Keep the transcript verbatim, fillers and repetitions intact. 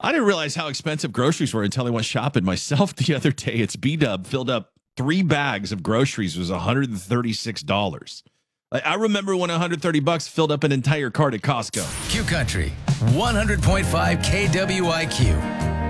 I didn't realize how expensive groceries were until I went shopping myself the other day. It's B-Dub filled up three bags of groceries was one hundred thirty-six dollars. I I remember when one hundred thirty bucks filled up an entire cart at Costco. Q Country, one hundred point five K W I Q.